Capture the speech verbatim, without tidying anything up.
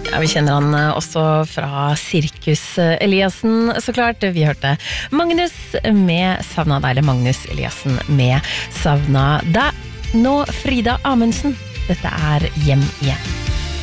Ja, vi kjenner han også fra Sirkus Eliassen, så klart. Vi hørte Magnus med Savna deg, eller Magnus Eliassen med Savna deg. Nå Frida Amundsen. Dette er Hjem igjen.